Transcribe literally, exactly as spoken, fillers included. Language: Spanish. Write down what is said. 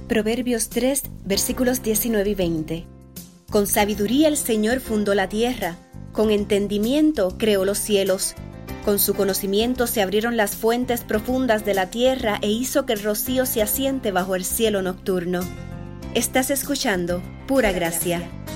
Proverbios tres, versículos diecinueve y veinte. Con sabiduría el Señor fundó la tierra, con entendimiento creó los cielos. Con su conocimiento se abrieron las fuentes profundas de la tierra e hizo que el rocío se asiente bajo el cielo nocturno. Estás escuchando Pura Gracia.